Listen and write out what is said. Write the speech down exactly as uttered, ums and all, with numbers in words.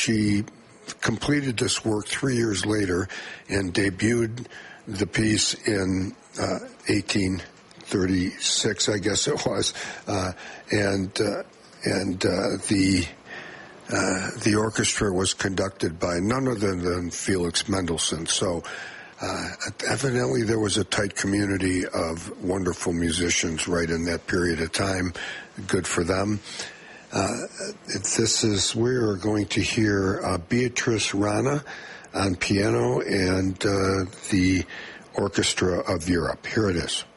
she completed this work three years later and debuted the piece in uh, eighteen thirty-six, I guess it was, uh, and uh, and uh, the uh, the orchestra was conducted by none other than Felix Mendelssohn. So uh, evidently there was a tight community of wonderful musicians right in that period of time. Good for them. Uh, this is, we are going to hear uh, Beatrice Rana on piano and uh, the Orchestra of Europe. Here it is.